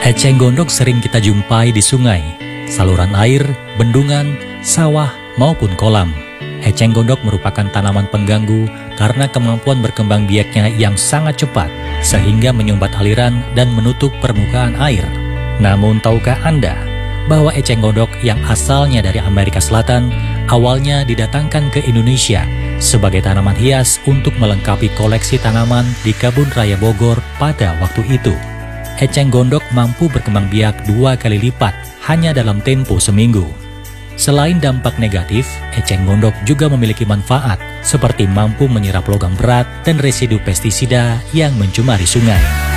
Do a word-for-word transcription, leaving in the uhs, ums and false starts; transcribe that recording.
Eceng gondok sering kita jumpai di sungai, saluran air, bendungan, sawah, maupun kolam. Eceng gondok merupakan tanaman pengganggu karena kemampuan berkembang biaknya yang sangat cepat, sehingga menyumbat aliran dan menutup permukaan air. Namun tahukah Anda bahwa eceng gondok yang asalnya dari Amerika Selatan awalnya didatangkan ke Indonesia sebagai tanaman hias untuk melengkapi koleksi tanaman di Kebun Raya Bogor pada waktu itu. Eceng gondok mampu berkembang biak dua kali lipat hanya dalam tempo seminggu. Selain dampak negatif, eceng gondok juga memiliki manfaat seperti mampu menyerap logam berat dan residu pestisida yang mencemari sungai.